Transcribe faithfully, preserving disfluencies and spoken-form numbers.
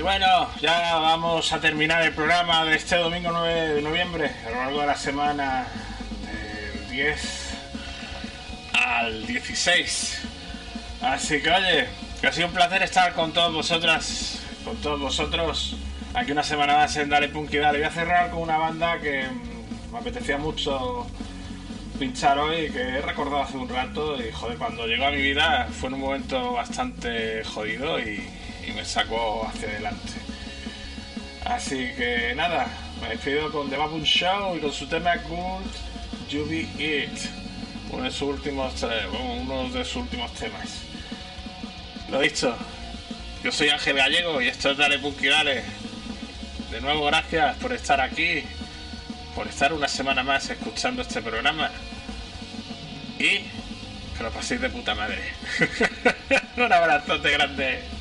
Y bueno, ya vamos a terminar el programa de este domingo nueve de noviembre, a lo largo de la semana del diez al dieciséis. Así que oye, que ha sido un placer estar con todas vosotras, con todos vosotros, aquí una semana más en Dale Punky Dale. Voy a cerrar con una banda que me apetecía mucho pinchar hoy, que he recordado hace un rato y joder, cuando llegó a mi vida fue en un momento bastante jodido y, y me sacó hacia adelante. Así que nada, me despido con The Baboon Show y con su tema Good You Be It, uno de sus últimos, uno de sus últimos temas. Lo dicho, yo soy Ángel Gallego y esto es Dale Punky Dale. De nuevo gracias por estar aquí, por estar una semana más escuchando este programa y que lo paséis de puta madre. Un abrazote grande.